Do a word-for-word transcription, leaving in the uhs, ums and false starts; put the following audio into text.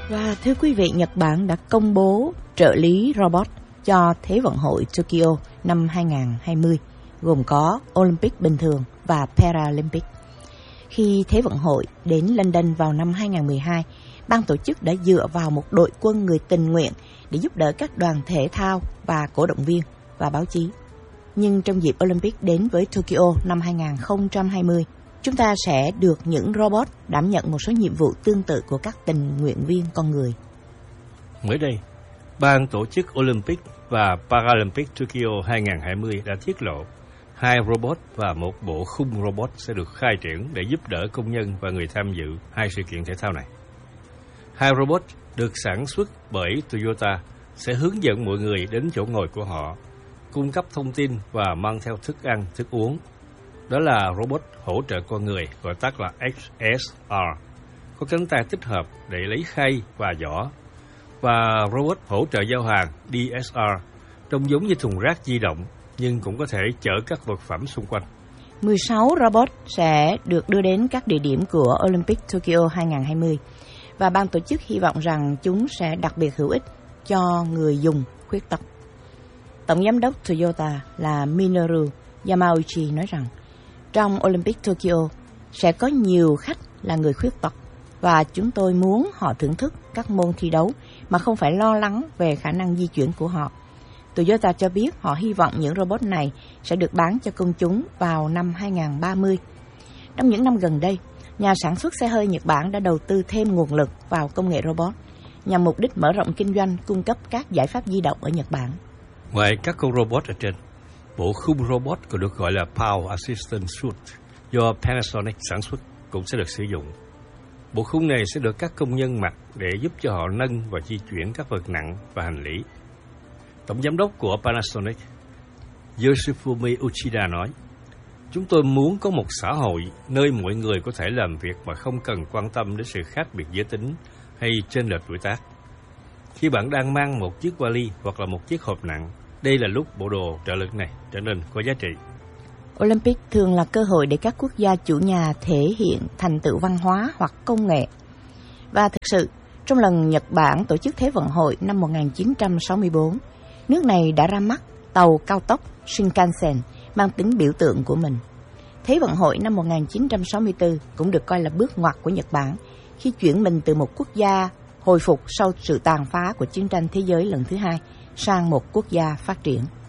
Và thưa quý vị, Nhật Bản đã công bố trợ lý robot cho Thế vận hội Tokyo năm hai không hai không, gồm có Olympic bình thường và Paralympic. Khi Thế vận hội đến London vào năm hai không một hai, ban tổ chức đã dựa vào một đội quân người tình nguyện để giúp đỡ các đoàn thể thao và cổ động viên và báo chí. Nhưng trong dịp Olympic đến với Tokyo năm hai không hai không, chúng ta sẽ được những robot đảm nhận một số nhiệm vụ tương tự của các tình nguyện viên con người. Mới đây, ban tổ chức Olympic và Paralympic Tokyo hai không hai không đã tiết lộ hai robot và một bộ khung robot sẽ được khai triển để giúp đỡ công nhân và người tham dự hai sự kiện thể thao này. Hai robot được sản xuất bởi Toyota sẽ hướng dẫn mọi người đến chỗ ngồi của họ, cung cấp thông tin và mang theo thức ăn, thức uống. Đó là robot hỗ trợ con người, gọi tắt là H S R, có cánh tay tích hợp để lấy khay và giỏ, và robot hỗ trợ giao hàng D S R, trông giống như thùng rác di động, nhưng cũng có thể chở các vật phẩm xung quanh. mười sáu robot sẽ được đưa đến các địa điểm của Olympic Tokyo hai không hai không, và ban tổ chức hy vọng rằng chúng sẽ đặc biệt hữu ích cho người dùng khuyết tật. Tổng giám đốc Toyota là Minoru Yamauchi nói rằng trong Olympic Tokyo sẽ có nhiều khách là người khuyết tật, và chúng tôi muốn họ thưởng thức các môn thi đấu mà không phải lo lắng về khả năng di chuyển của họ. Toyota cho biết họ hy vọng những robot này sẽ được bán cho công chúng vào năm hai không ba không. Trong những năm gần đây, nhà sản xuất xe hơi Nhật Bản đã đầu tư thêm nguồn lực vào công nghệ robot nhằm mục đích mở rộng kinh doanh cung cấp các giải pháp di động ở Nhật Bản. Ngoài các con robot ở trên, bộ khung robot còn được gọi là Power Assistant Suit do Panasonic sản xuất cũng sẽ được sử dụng. Bộ khung này sẽ được các công nhân mặc để giúp cho họ nâng và di chuyển các vật nặng và hành lý. Tổng giám đốc của Panasonic, Yoshifumi Uchida nói, chúng tôi muốn có một xã hội nơi mọi người có thể làm việc mà không cần quan tâm đến sự khác biệt giới tính hay chênh lệch tuổi tác. Khi bạn đang mang một chiếc vali hoặc là một chiếc hộp nặng, đây là lúc bộ đồ trợ lực này trở nên có giá trị. Olympic thường là cơ hội để các quốc gia chủ nhà thể hiện thành tựu văn hóa hoặc công nghệ. Và thực sự, trong lần Nhật Bản tổ chức Thế vận hội năm một nghìn chín trăm sáu mươi tư, nước này đã ra mắt tàu cao tốc Shinkansen mang tính biểu tượng của mình. Thế vận hội năm một nghìn chín trăm sáu mươi tư cũng được coi là bước ngoặt của Nhật Bản khi chuyển mình từ một quốc gia hồi phục sau sự tàn phá của chiến tranh thế giới lần thứ hai sang một quốc gia phát triển.